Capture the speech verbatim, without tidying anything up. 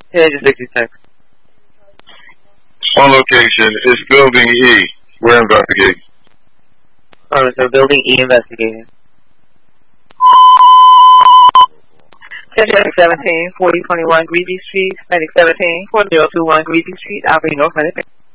Yeah, just sixty-six. On location, it's building E. We're investigating. Alright, so building E investigating. Medic seventeen, forty twenty-one Greasy Street, Medic seventeen, forty twenty-one Greasy Street, operating North Medic.